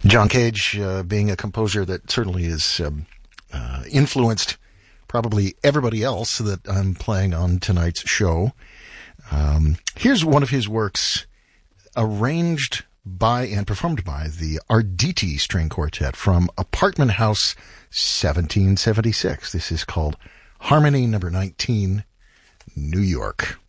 John Cage, being a composer that certainly is influenced probably everybody else that I'm playing on tonight's show. Here's one of his works arranged by and performed by the Arditi String Quartet from Apartment House 1776. This is called Harmony Number 19, New York.